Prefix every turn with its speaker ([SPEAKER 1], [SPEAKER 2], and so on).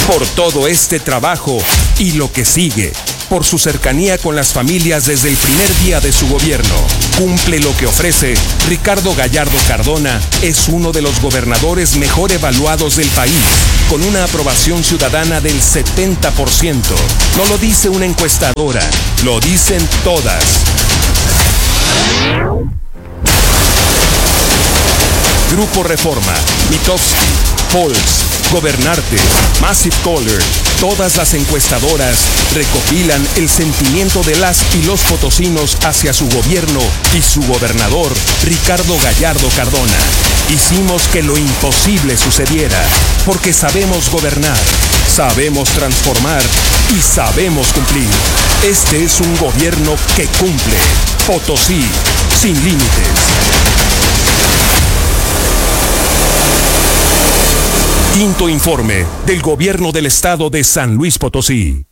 [SPEAKER 1] Por todo este trabajo y lo que sigue, por su cercanía con las familias desde el primer día de su gobierno, cumple lo que ofrece, Ricardo Gallardo Cardona es uno de los gobernadores mejor evaluados del país, con una aprobación ciudadana del 70%. No lo dice una encuestadora, lo dicen todas. Grupo Reforma, Mitofsky, Pulse, Gobernarte, Massive Caller, todas las encuestadoras recopilan el sentimiento de las y los potosinos hacia su gobierno y su gobernador, Ricardo Gallardo Cardona. Hicimos que lo imposible sucediera, porque sabemos gobernar, sabemos transformar y sabemos cumplir. Este es un gobierno que cumple. Potosí, sin límites. Quinto informe del Gobierno del Estado de San Luis Potosí.